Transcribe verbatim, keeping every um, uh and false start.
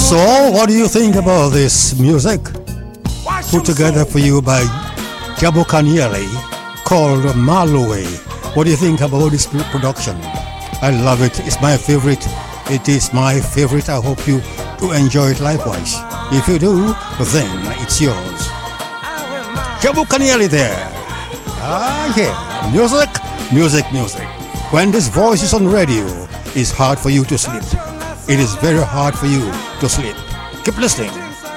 So, what do you think about this music put together for you by Jabo Kaniele called Malue? What do you think about this production? I love it. It's my favorite. It is my favorite. I hope you do enjoy it likewise. If you do, then it's yours. Jabo Kaniele there. Ah, yeah. Music, music, music. When this voice is on radio, it's hard for you to sleep. It is very hard for you to sleep. Keep listening.